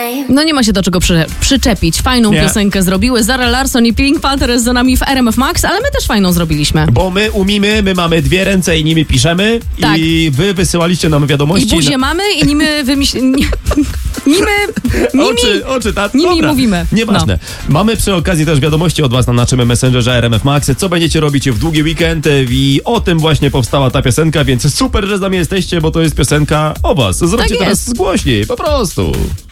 No nie ma się do czego przyczepić. Fajną piosenkę zrobiły Zara Larsson i Pink Panther jest za nami w RMF Max, ale my też fajną zrobiliśmy. Bo my umimy, my mamy dwie ręce i nimi piszemy i wy wysyłaliście nam wiadomości. I buzię mamy i nimi nimi mówimy. Nieważne. Mamy przy okazji też wiadomości od was na naszym Messengerze RMF Max. Co będziecie robić w długi weekend i o tym właśnie powstała ta piosenka, więc super, że z nami jesteście, bo to jest piosenka o was. Zróbcie teraz głośniej, po prostu.